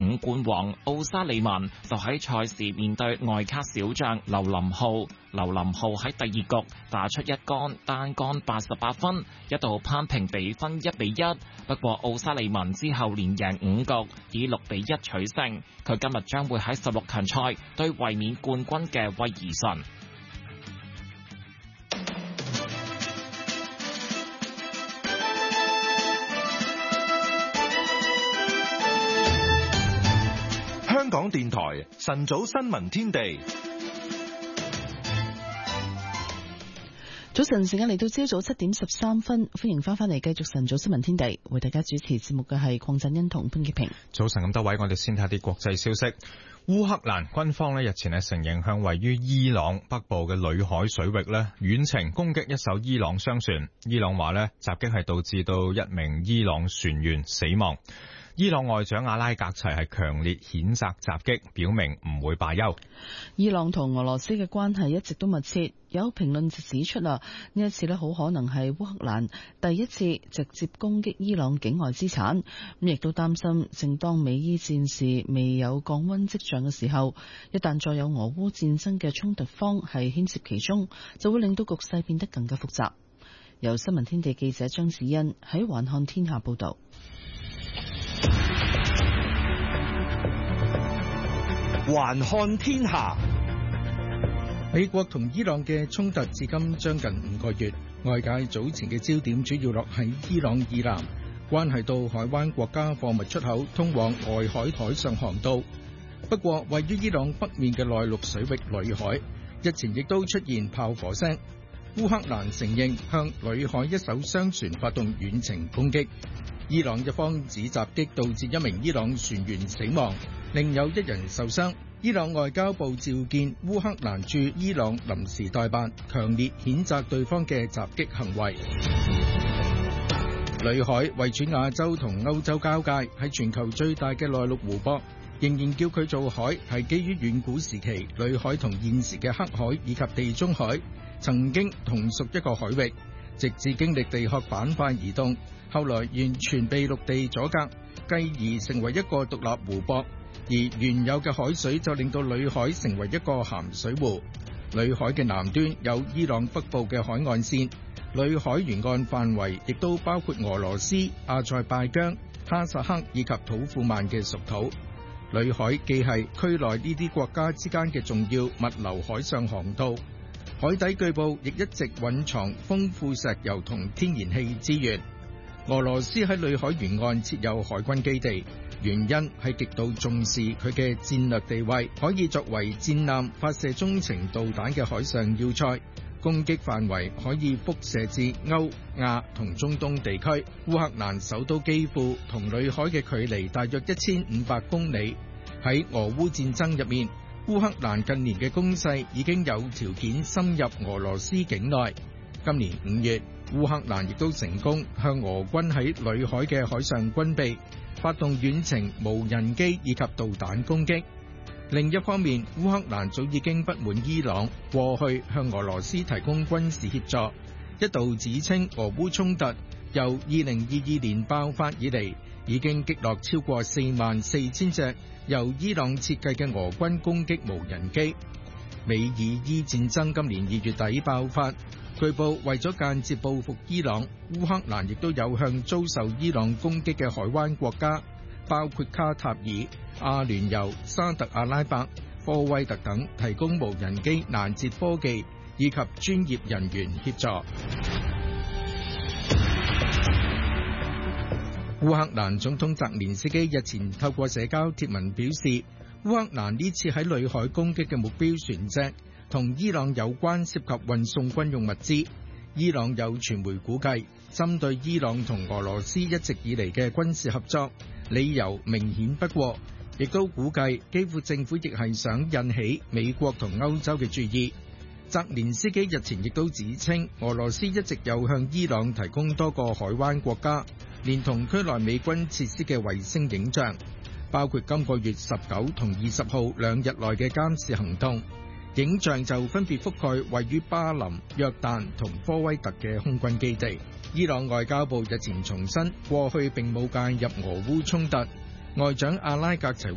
5冠王奧沙利文就喺賽事面對外卡小將劉林浩。劉林浩喺第二局打出一桿單桿88分，一度攀平比分1-1。不過奧沙利文之後連贏5局，以6-1取勝。佢今日將會喺16強賽對衛冕冠軍嘅威爾遜。 香港電台晨早新聞天地。 早晨時間嚟到朝早7點13分，歡迎翻嚟繼續晨早新聞天地，為大家主持節目嘅係鄺振欣同潘潔平。 早晨咁多位，我哋先睇啲國際消息。烏克蘭軍方日前承認向位於伊朗北部嘅裏海水域遠程攻擊一艘伊朗商船。伊朗話襲擊係導致到一名伊朗船員死亡。伊朗外長阿拉格齊係強烈譴責襲擊，表明唔會罷休。 伊朗同俄羅斯嘅關係一直都密切，有評論就指出呢一次好可能係烏克蘭第一次直接攻擊伊朗境外資產。咁亦都擔心，正當美伊戰事未有降溫跡象嘅時候，一旦再有俄烏戰爭嘅衝突方係牽涉其中，就會令到局勢變得更加複雜。由新聞天地記者張子欣喺環看天下報道。 環看天下，美國同伊朗嘅衝突至今將近5個月，外界早前嘅焦點主要落喺伊朗以南，關係到海灣國家貨物出口通往外海海上航道。不過，位於伊朗北面嘅內陸水域裏海，日前亦都出現炮火聲。烏克蘭承認向裏海一艘商船發動遠程攻擊，伊朗一方指襲擊導致一名伊朗船員死亡，另有1人受傷。伊朗外交部召見烏克蘭駐伊朗臨時代辦，強烈譴責對方嘅襲擊行為。裏海位處亞洲同歐洲交界，係全球最大嘅內陸湖泊，仍然叫佢做海，係基於遠古時期裏海同現時嘅黑海以及地中海曾經同屬一個海域，直至經歷地殼板塊移動，後來完全被陸地阻隔，繼而成為一個獨立湖泊。而原有嘅海水就令到裏海成為一個鹹水湖。裏海嘅南端有伊朗北部嘅海岸線，裏海沿岸範圍亦都包括俄羅斯、阿塞拜疆、哈薩克以及土庫曼嘅屬土。裏海既係區內呢啲國家之間嘅重要物流海上航道，海底據報亦一直蘊藏豐富石油同天然氣資源。俄羅斯喺裏海沿岸設有海軍基地，原因係極度重視佢嘅戰略地位，可以作為戰艦發射中程導彈嘅海上要塞，攻擊範圍可以輻射至歐亞同中東地區。烏克蘭首都基輔同裏海嘅距離大約1500公里。喺俄烏戰爭入面，烏克蘭近年嘅攻勢已經有條件深入俄羅斯境內。今年5月，烏克蘭亦都成功向俄軍喺裏海嘅海上軍備發動遠程無人機以及導彈攻擊。另一方面，烏克蘭早已經不滿伊朗過去向俄羅斯提供軍事協助，一度指稱俄烏衝突由2022年爆發以嚟，已經擊落超過44000隻由伊朗設計嘅俄軍攻擊無人機。美以伊戰爭今年2月底爆發，據報為咗間接報復伊朗，烏克蘭亦都有向遭受伊朗攻擊嘅海灣國家，包括卡塔爾、阿聯酋、沙特阿拉伯、科威特等提供無人機攔截科技以及專業人員協助。烏克蘭總統澤連斯基日前透過社交貼文表示，烏克蘭呢次喺裏海攻擊嘅目標船隻同伊朗有關，涉及運送軍用物資。伊朗有傳媒估計，針對伊朗同俄羅斯一直以嚟嘅軍事合作，理由明顯不過，亦都估計基輔政府亦係想引起美國同歐洲嘅注意。澤連斯基日前亦都指稱，俄羅斯一直有向伊朗提供多個海灣國家連同區內美軍設施嘅衛星影像，包括今個月19同20號2日內嘅監視行動。影像就分別覆蓋位於巴林、約旦同科威特嘅空軍基地。伊朗外交部日前重申，過去並冇介入俄烏衝突。外長阿拉格齊